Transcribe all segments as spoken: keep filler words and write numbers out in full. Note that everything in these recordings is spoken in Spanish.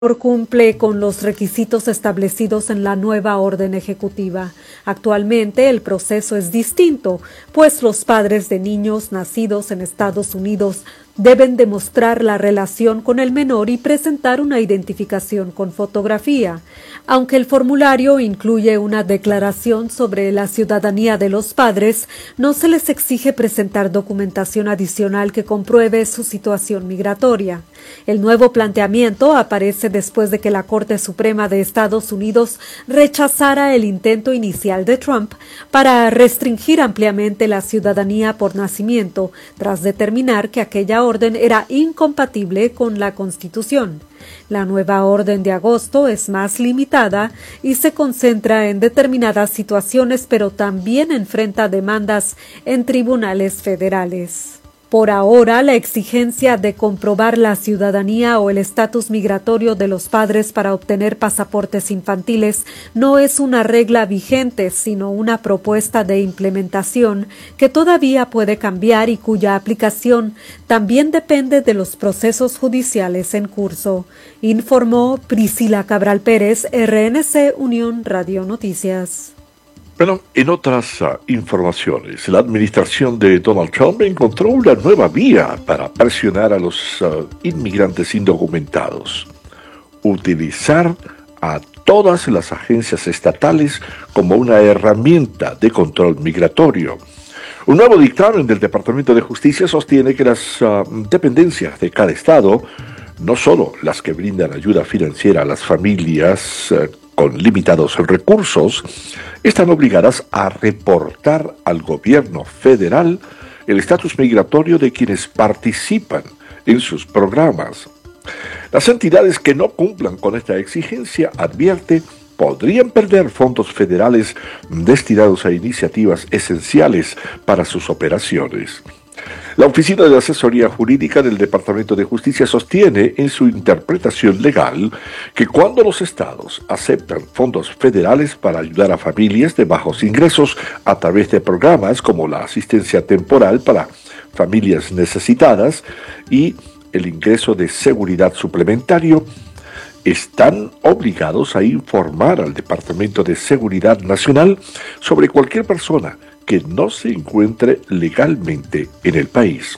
cumple con los requisitos establecidos en la nueva orden ejecutiva. Actualmente el proceso es distinto, pues los padres de niños nacidos en Estados Unidos deben demostrar la relación con el menor y presentar una identificación con fotografía. Aunque el formulario incluye una declaración sobre la ciudadanía de los padres, no se les exige presentar documentación adicional que compruebe su situación migratoria. El nuevo planteamiento aparece después de que la Corte Suprema de Estados Unidos rechazara el intento inicial de Trump para restringir ampliamente la ciudadanía por nacimiento, tras determinar que aquella orden era incompatible con la Constitución. La nueva orden de agosto es más limitada y se concentra en determinadas situaciones, pero también enfrenta demandas en tribunales federales. Por ahora, la exigencia de comprobar la ciudadanía o el estatus migratorio de los padres para obtener pasaportes infantiles no es una regla vigente, sino una propuesta de implementación que todavía puede cambiar y cuya aplicación también depende de los procesos judiciales en curso, informó Priscila Cabral Pérez, R N C Unión Radio Noticias. Bueno, en otras uh, informaciones, la administración de Donald Trump encontró una nueva vía para presionar a los uh, inmigrantes indocumentados: utilizar a todas las agencias estatales como una herramienta de control migratorio. Un nuevo dictamen del Departamento de Justicia sostiene que las uh, dependencias de cada estado, no solo las que brindan ayuda financiera a las familias uh, con limitados recursos, están obligadas a reportar al gobierno federal el estatus migratorio de quienes participan en sus programas. Las entidades que no cumplan con esta exigencia, advierte, podrían perder fondos federales destinados a iniciativas esenciales para sus operaciones. La Oficina de Asesoría Jurídica del Departamento de Justicia sostiene en su interpretación legal que cuando los estados aceptan fondos federales para ayudar a familias de bajos ingresos a través de programas como la asistencia temporal para familias necesitadas y el ingreso de seguridad suplementario, están obligados a informar al Departamento de Seguridad Nacional sobre cualquier persona que no se encuentre legalmente en el país.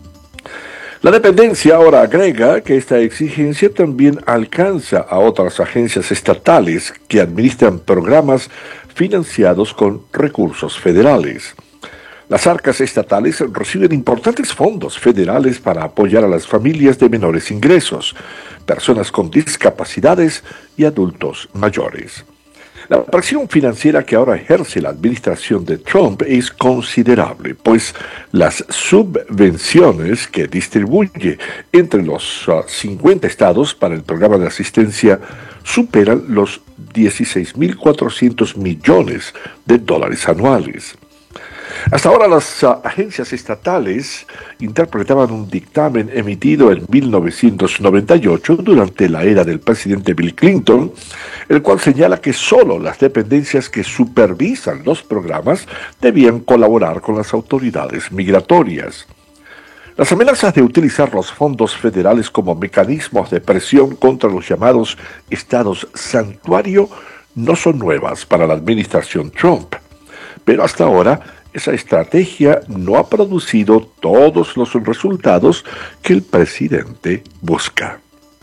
La dependencia ahora agrega que esta exigencia también alcanza a otras agencias estatales que administran programas financiados con recursos federales. Las arcas estatales reciben importantes fondos federales para apoyar a las familias de menores ingresos, personas con discapacidades y adultos mayores. La presión financiera que ahora ejerce la administración de Trump es considerable, pues las subvenciones que distribuye entre los uh, cincuenta estados para el programa de asistencia superan los dieciséis mil cuatrocientos millones de dólares anuales. Hasta ahora las uh, agencias estatales interpretaban un dictamen emitido en mil novecientos noventa y ocho durante la era del presidente Bill Clinton, el cual señala que solo las dependencias que supervisan los programas debían colaborar con las autoridades migratorias. Las amenazas de utilizar los fondos federales como mecanismos de presión contra los llamados estados santuario no son nuevas para la administración Trump, pero hasta ahora esa estrategia no ha producido todos los resultados que el presidente busca.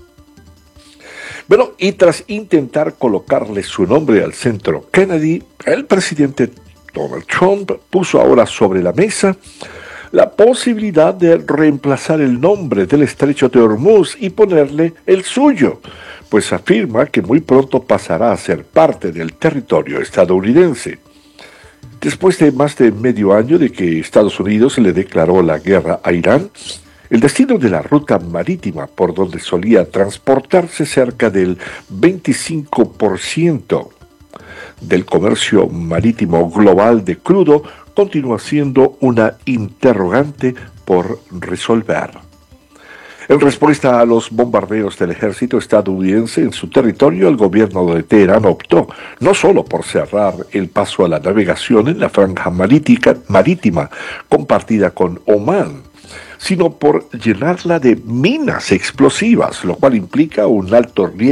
Bueno, y tras intentar colocarle su nombre al centro Kennedy, el presidente Donald Trump puso ahora sobre la mesa la posibilidad de reemplazar el nombre del estrecho de Hormuz y ponerle el suyo, pues afirma que muy pronto pasará a ser parte del territorio estadounidense. Después de más de medio año de que Estados Unidos le declaró la guerra a Irán, el destino de la ruta marítima por donde solía transportarse cerca del veinticinco por ciento del comercio marítimo global de crudo continúa siendo una interrogante por resolver. En respuesta a los bombardeos del ejército estadounidense en su territorio, el gobierno de Teherán optó no solo por cerrar el paso a la navegación en la franja marítima, marítima compartida con Omán, sino por llenarla de minas explosivas, lo cual implica un alto riesgo